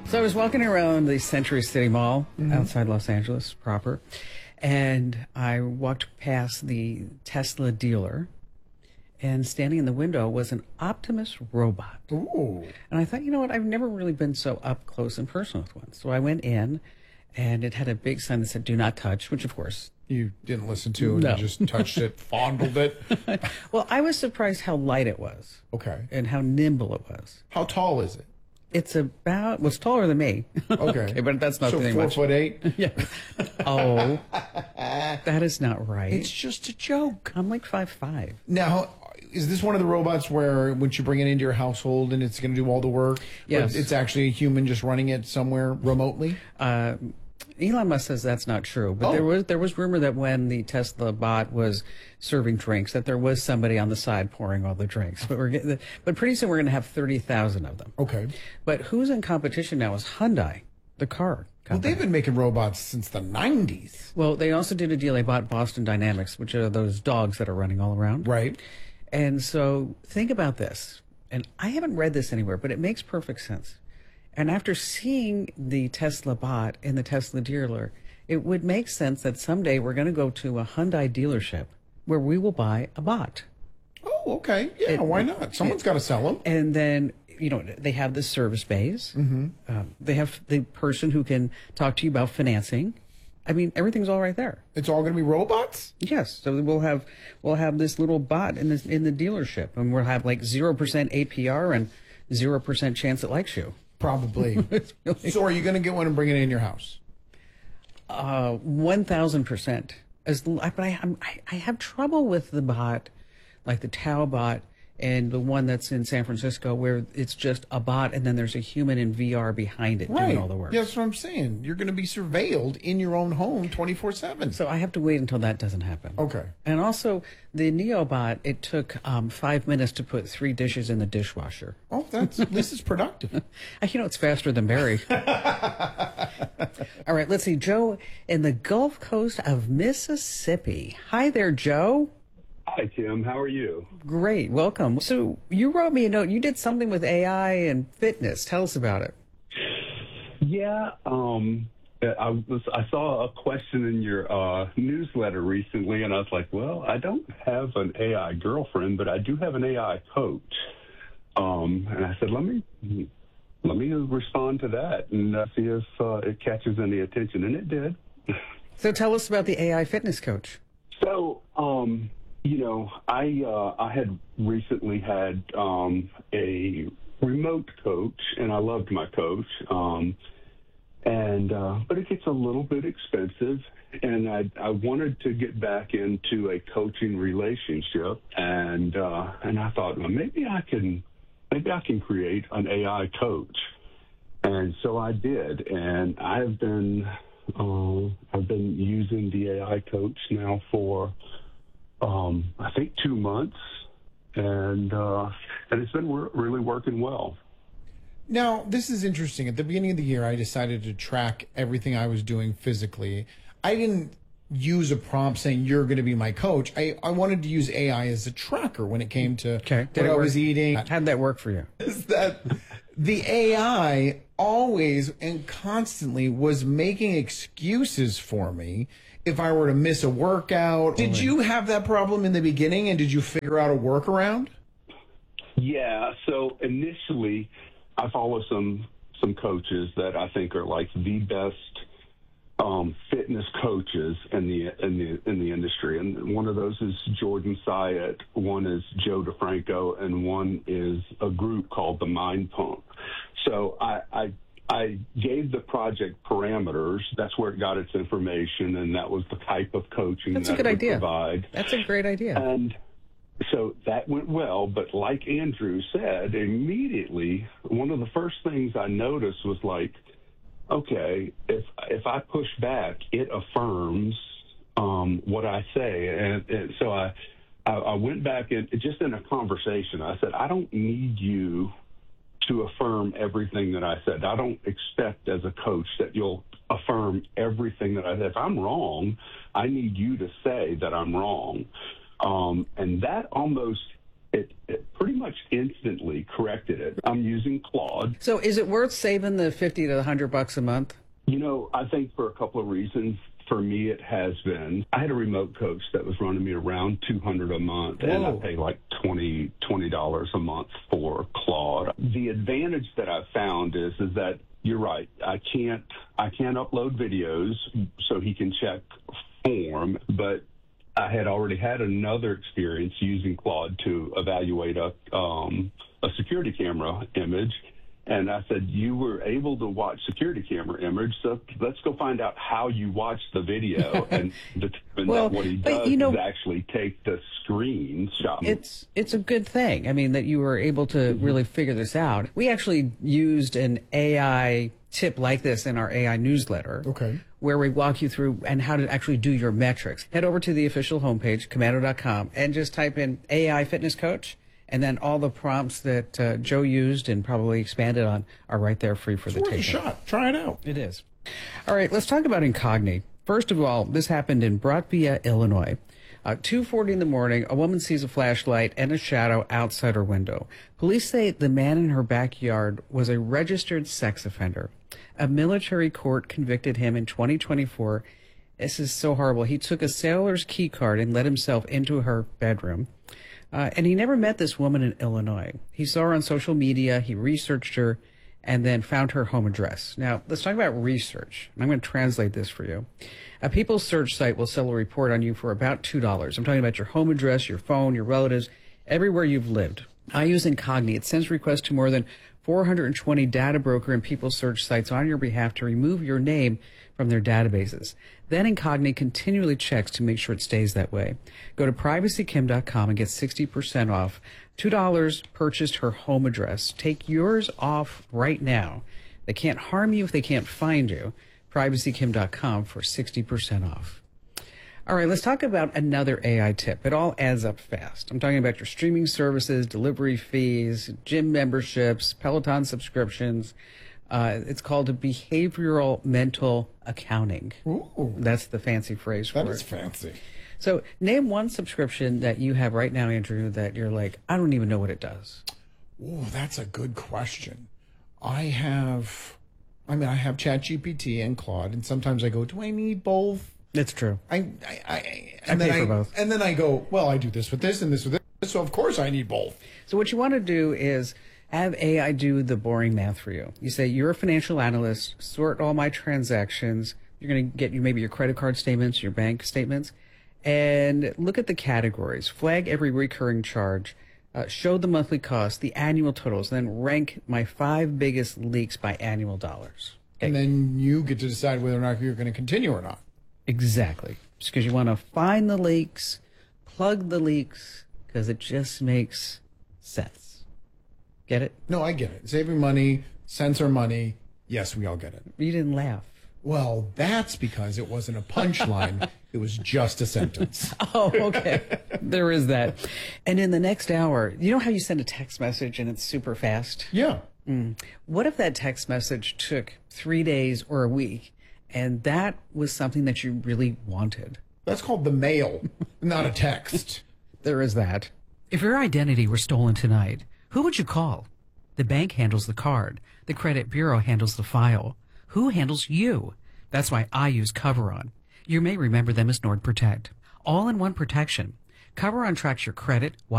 So I was walking around the Century City Mall outside Los Angeles proper, and I walked past the Tesla dealer, and standing in the window was an Optimus robot. Ooh. And I thought, you know what, I've never really been so up close and personal with one. So I went in, and it had a big sign that said, "Do not touch," which of course... You didn't listen to it, No. you just touched it, fondled it. Well, I was surprised how light it was. Okay. And how nimble it was. How tall is it? It's about, well, it's taller than me. Okay. But that's not so saying 4'8". Yeah. Oh, that is not right. It's just a joke. I'm like 5'5". Now, is this one of the robots where once you bring it into your household and it's going to do all the work? Yes. But it's actually a human just running it somewhere remotely? Elon Musk says that's not true, but there was rumor that when the Tesla bot was serving drinks, that there was somebody on the side pouring all the drinks. But but pretty soon we're going to have 30,000 of them. Okay. But who's in competition now is Hyundai, the car company. Well, they've been making robots since the 90s. Well, they also did a deal. They bought Boston Dynamics, which are those dogs that are running all around. Right. And so think about this. And I haven't read this anywhere, but it makes perfect sense. And after seeing the Tesla bot in the Tesla dealer, it would make sense that someday we're going to go to a Hyundai dealership where we will buy a bot. Oh, okay. Yeah, why not? Someone's got to sell them. And then, you know, they have the service bays. They have the person who can talk to you about financing. I mean, everything's all right there. It's all going to be robots? Yes. So we'll have this little bot in the dealership, and we'll have like 0% APR and 0% chance it likes you. Probably. So are you going to get one and bring it in your house? 1,000%. But I have trouble with the bot, like the Tao bot, and the one that's in San Francisco, where it's just a bot and then there's a human in VR behind it doing all the work. Yeah, that's what I'm saying. You're going to be surveilled in your own home 24/7. So I have to wait until that doesn't happen. Okay. And also, the NeoBot, it took 5 minutes to put 3 dishes in the dishwasher. Oh, that's at least it's productive. You know, it's faster than Barry. All right, let's see. Joe in the Gulf Coast of Mississippi. Hi there, Joe. Hi, Tim. How are you? Great. Welcome. So you wrote me a note. You did something with AI and fitness. Tell us about it. Yeah, I saw a question in your newsletter recently, and I was like, well, I don't have an AI girlfriend, but I do have an AI coach. And I said, let me respond to that and see if it catches any attention, and it did. So tell us about the AI fitness coach. So, you know, I had recently had a remote coach, and I loved my coach. But it gets a little bit expensive, and I wanted to get back into a coaching relationship, and I thought, well, maybe I can create an AI coach, and so I did, and I've been using the AI coach now for I think 2 months, and it's been really working well. Now, this is interesting. At the beginning of the year, I decided to track everything I was doing physically. I didn't use a prompt saying, you're going to be my coach. I wanted to use AI as a tracker when it came to what I was eating. How'd that work for you? Is that the AI always and constantly was making excuses for me if I were to miss a workout. Did you have that problem in the beginning, and did you figure out a workaround? Yeah, so initially I follow some coaches that I think are like the best fitness coaches in the industry, and one of those is Jordan Syatt, one is Joe DeFranco, and one is a group called the Mind Pump. So I gave the project parameters. That's where it got its information, and that was the type of coaching that it would provide. That's a great idea. And so that went well, but like Andrew said, immediately one of the first things I noticed was like, okay, if I push back, it affirms what I say, and so I went back and just in a conversation, I said, I don't need you to affirm everything that I said. I don't expect as a coach that you'll affirm everything that I said. If I'm wrong, I need you to say that I'm wrong. And that almost it pretty much instantly corrected it. I'm using Claude. So is it worth saving the 50 to $100 a month? I think for a couple of reasons. For me, it has been. I had a remote coach that was running me around $200 a month, and I pay like $20 a month for Claude. The advantage that I've found is that you're right. I can't upload videos, so he can check form, but I had already had another experience using Claude to evaluate a security camera image. And I said, you were able to watch security camera image, so let's go find out how you watched the video and determine that what he does is actually take the screenshot. It's a good thing. I mean, that you were able to really figure this out. We actually used an AI tip like this in our AI newsletter. Okay. Where we walk you through and how to actually do your metrics. Head over to the official homepage, komando.com, and just type in AI fitness coach. And then all the prompts that Joe used and probably expanded on are right there free for the taking. It's worth a shot. Try it out. It is. All right, let's talk about Incogni. First of all, this happened in Brotvia, Illinois. 2:40 in the morning, a woman sees a flashlight and a shadow outside her window. Police say the man in her backyard was a registered sex offender. A military court convicted him in 2024. This is so horrible. He took a sailor's key card and let himself into her bedroom. And he never met this woman in Illinois. He saw her on social media, he researched her, and then found her home address. Now, let's talk about research. I'm going to translate this for you. A People's search site will sell a report on you for about $2. I'm talking about your home address, your phone, your relatives, everywhere you've lived. I use Incogni. It sends requests to more than 420 data broker and People's search sites on your behalf to remove your name from their databases. Then Incogni continually checks to make sure it stays that way. Go to privacykim.com and get 60% off. $2 purchased her home address. Take yours off right now. They can't harm you if they can't find you. privacykim.com for 60% off. All right, let's talk about another AI tip. It all adds up fast. I'm talking about your streaming services, delivery fees, gym memberships, Peloton subscriptions. It's called a behavioral mental accounting. Ooh. That's the fancy phrase for it. That is fancy. So name one subscription that you have right now, Andrew, that you're like, I don't even know what it does. Oh, that's a good question. I have ChatGPT and Claude, and sometimes I go, do I need both? It's true. I pay for both. And then I go, well, I do this with this and this with this, so of course I need both. So what you want to do is have AI do the boring math for you. You say, you're a financial analyst, sort all my transactions. You're going to get maybe your credit card statements, your bank statements, and look at the categories. Flag every recurring charge, show the monthly cost, the annual totals, then rank my 5 biggest leaks by annual dollars. Okay. And then you get to decide whether or not you're going to continue or not. Exactly. Just because you want to find the leaks, plug the leaks, because it just makes sense. Get it? No, I get it. Saving money, censor money. Yes, we all get it. You didn't laugh. Well, that's because it wasn't a punchline. It was just a sentence. Oh, okay. There is that. And in the next hour, you know how you send a text message and it's super fast? Yeah. What if that text message took 3 days or a week and that was something that you really wanted? That's called the mail, not a text. There is that. If your identity were stolen tonight, who would you call? The bank handles the card. The credit bureau handles the file. Who handles you? That's why I use Coveron. You may remember them as NordProtect. All-in-one protection. Coveron tracks your credit,